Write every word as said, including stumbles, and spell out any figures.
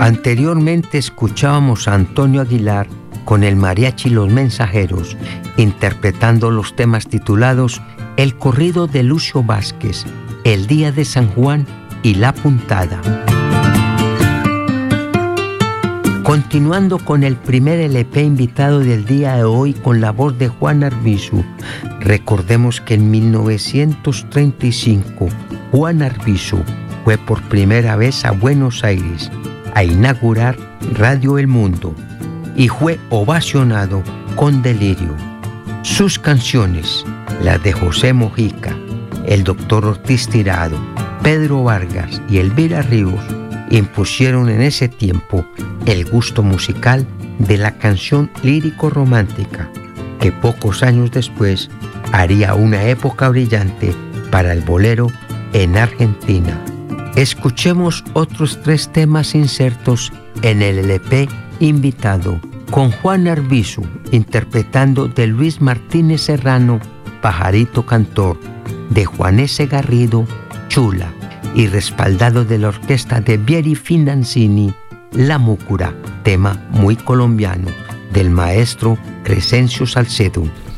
Anteriormente escuchábamos a Antonio Aguilar con el mariachi Los Mensajeros, interpretando los temas titulados El corrido de Lucio Vázquez, El día de San Juan y La puntada. Continuando con el primer L P invitado del día de hoy con la voz de Juan Arbizu, recordemos que en mil novecientos treinta y cinco Juan Arbizu fue por primera vez a Buenos Aires a inaugurar Radio El Mundo y fue ovacionado con delirio. Sus canciones, las de José Mojica, el doctor Ortiz Tirado, Pedro Vargas y Elvira Ríos, impusieron en ese tiempo el gusto musical de la canción lírico-romántica, que pocos años después haría una época brillante para el bolero en Argentina. Escuchemos otros tres temas insertos en el L P invitado, con Juan Arbizu interpretando de Luis Martínez Serrano, Pajarito Cantor, de Juan S. Garrido, Chula, y respaldado de la orquesta de Vieri Finanzini, La Múcura, tema muy colombiano del maestro Crescencio Salcedo.